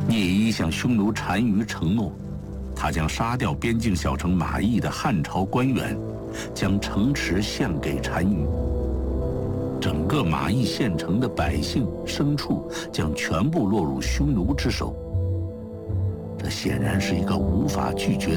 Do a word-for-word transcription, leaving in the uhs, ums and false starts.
聂衣向匈奴单于承诺，他将杀掉边境小城马邑的汉朝官员，将城池献给单于。整个马邑县城的百姓牲畜将全部落入匈奴之手。这显然是一个无法拒绝